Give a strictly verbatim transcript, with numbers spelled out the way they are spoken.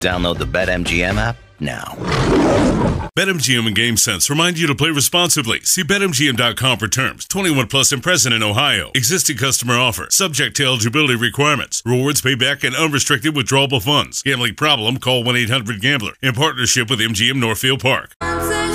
Download the BetMGM app now. BetMGM and GameSense remind you to play responsibly. See Bet M G M dot com for terms. twenty-one plus and present in Ohio. Existing customer offer. Subject to eligibility requirements. Rewards payback and unrestricted withdrawable funds. Gambling problem? Call one eight hundred gambler. In partnership with M G M Northfield Park.